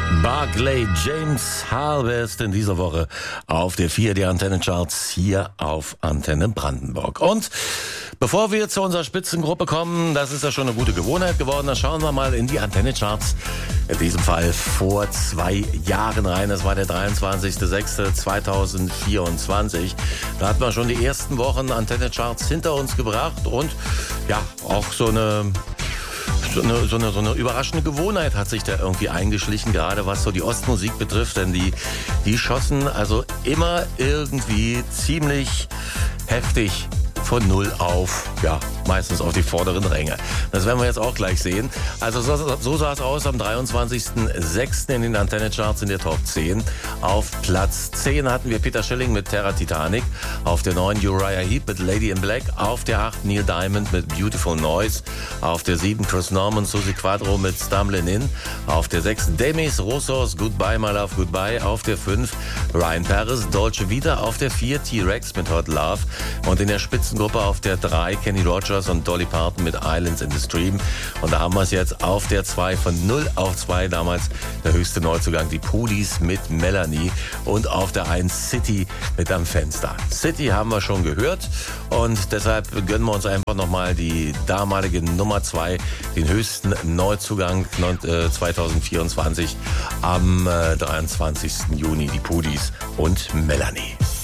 Barclay James Harvest in dieser Woche auf der 4 der Antenne-Charts hier auf Antenne Brandenburg. Und bevor wir zu unserer Spitzengruppe kommen, das ist ja schon eine gute Gewohnheit geworden, dann schauen wir mal in die Antenne-Charts. In diesem Fall vor 2 Jahren rein. Das war der 23.06.2024. Da hatten wir schon die ersten Wochen Antenne-Charts hinter uns gebracht und ja, auch so eine überraschende Gewohnheit hat sich da irgendwie eingeschlichen, gerade was so die Ostmusik betrifft, denn die schossen also immer irgendwie ziemlich heftig von null auf, ja, meistens auf die vorderen Ränge. Das werden wir jetzt auch gleich sehen. Also so sah es aus am 23.06. in den Antenne-Charts in der Top 10. Auf Platz 10 hatten wir Peter Schilling mit Terra Titanic, auf der 9 Uriah Heep mit Lady in Black, auf der 8 Neil Diamond mit Beautiful Noise, auf der 7 Chris Norman, Susi Quadro mit Stumbling In, auf der 6 Demis Roussos Goodbye My Love Goodbye, auf der 5 Ryan Paris Dolce Vita, auf der 4 T-Rex mit Hot Love und in der Spitzengruppe auf der 3 Kenny Rogers und Dolly Parton mit Islands in the Stream. Und da haben wir es jetzt auf der 2 von 0 auf 2, damals der höchste Neuzugang, die Police mit Melanie und auf der 1 City mit Am Fenster. City haben wir schon gehört und deshalb gönnen wir uns einfach nochmal die damalige Nummer 2, den höchsten Neuzugang 2024 am 23. Juni, die Police und Melanie.